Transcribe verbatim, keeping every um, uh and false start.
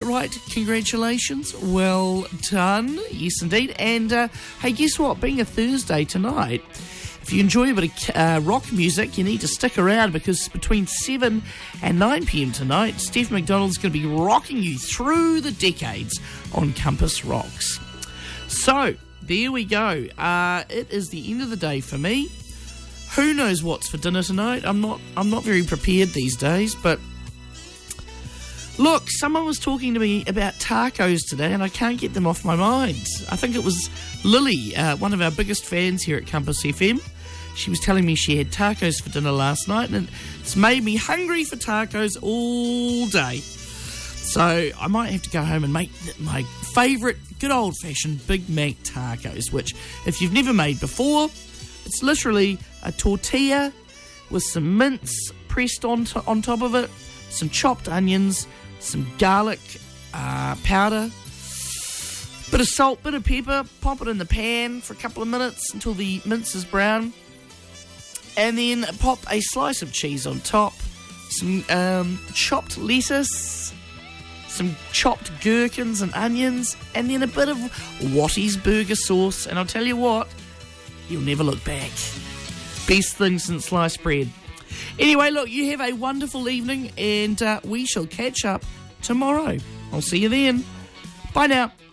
right? Congratulations. Well done. Yes, indeed. And, uh, hey, guess what? Being a Thursday tonight, if you enjoy a bit of uh, rock music, you need to stick around, because between seven and nine p.m. tonight, Steph McDonald's going to be rocking you through the decades on Compass Rocks. So, there we go. Uh, it is the end of the day for me. Who knows what's for dinner tonight? I'm not I'm not very prepared these days, but look, someone was talking to me about tacos today and I can't get them off my mind. I think it was Lily, uh, one of our biggest fans here at Compass F M. She was telling me she had tacos for dinner last night, and it's made me hungry for tacos all day. So I might have to go home and make my favourite good old-fashioned Big Mac tacos, which, if you've never made before, it's literally a tortilla with some mince pressed on, to- on top of it, some chopped onions, some garlic uh, powder, bit of salt, bit of pepper, pop it in the pan for a couple of minutes until the mince is brown, and then pop a slice of cheese on top, some um, chopped lettuce, some chopped gherkins and onions, and then a bit of Watty's burger sauce, and I'll tell you what, you'll never look back. Best thing since sliced bread. Anyway, look, you have a wonderful evening, and uh, we shall catch up tomorrow. I'll see you then. Bye now.